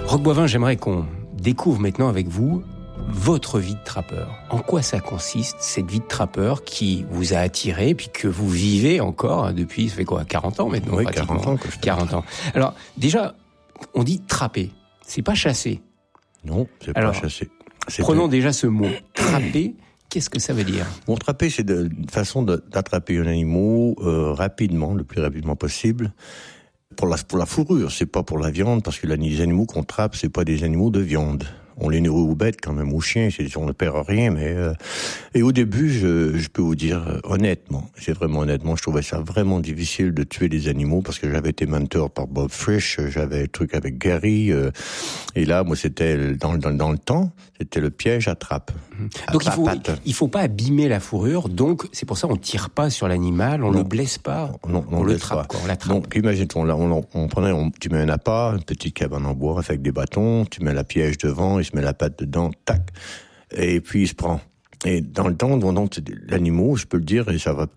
Roch Boivin, j'aimerais qu'on découvre maintenant avec vous votre vie de trappeur. En quoi ça consiste, cette vie de trappeur qui vous a attiré, puis que vous vivez encore depuis, ça fait quoi, 40 ans maintenant? Oui, 40 ans que je 40 ans. Alors, déjà, on dit trapper, c'est pas chasser. Non, c'est pas chasser. Prenons déjà ce mot, trapper. Qu'est-ce que ça veut dire? Bon, trapper, c'est une façon d'attraper un animal rapidement, le plus rapidement possible. Pour la fourrure, c'est pas pour la viande, parce que les animaux qu'on trappe, c'est pas des animaux de viande. On les nourrit aux bêtes quand même, aux chiens, on ne perd rien, mais et au début, je peux vous dire honnêtement, je trouvais ça vraiment difficile de tuer des animaux parce que j'avais été mentor par Bob Frisch, j'avais le truc avec Gary, et là, moi, c'était dans le temps, c'était le piège à trappe. Donc il faut pas abîmer la fourrure, donc c'est pour ça on tire pas sur l'animal, on le blesse pas, on le trappe, on l'attrape. Donc imagine-toi, là, tu mets un appât, une petite cabane en bois avec des bâtons, tu mets la piège devant, il se met la patte dedans, tac, et puis il se prend. Et dans le temps, donc, l'animal, je peux le dire, et ça va